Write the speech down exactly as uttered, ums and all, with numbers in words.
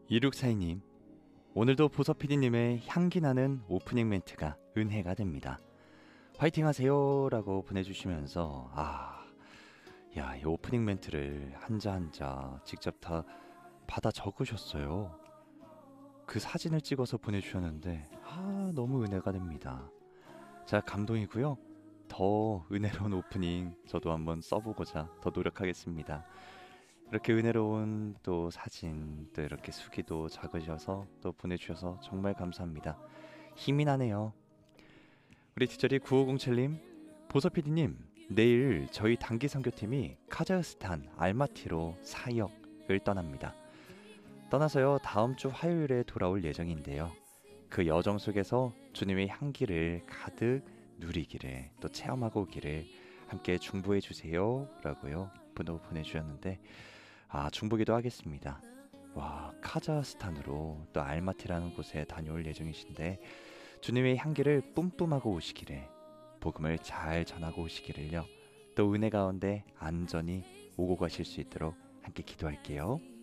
이육사이 님, 오늘도 보서피디님의 향기나는 오프닝 멘트가 은혜가 됩니다. 화이팅 하세요 라고 보내주시면서 아, 야, 이 오프닝 멘트를 한자 한자 직접 다 받아 적으셨어요. 그 사진을 찍어서 보내주셨는데 아, 너무 은혜가 됩니다. 자, 감동이고요. 더 은혜로운 오프닝 저도 한번 써보고자 더 노력하겠습니다. 이렇게 은혜로운 또 사진, 또 이렇게 수기도 작으셔서 또 보내주셔서 정말 감사합니다. 힘이 나네요. 우리 티저리 구오공칠 님, 보서피디님, 내일 저희 단기 선교팀이 카자흐스탄 알마티로 사역을 떠납니다. 떠나서요, 다음 주 화요일에 돌아올 예정인데요. 그 여정 속에서 주님의 향기를 가득 누리기를, 또 체험하고 오기를 함께 중보해 주세요 라고요 번호 보내주셨는데, 아, 중보기도 하겠습니다. 와, 카자흐스탄으로 또 알마티라는 곳에 다녀올 예정이신데 주님의 향기를 뿜뿜하고 오시기를, 복음을 잘 전하고 오시기를요, 또 은혜 가운데 안전히 오고 가실 수 있도록 함께 기도할게요.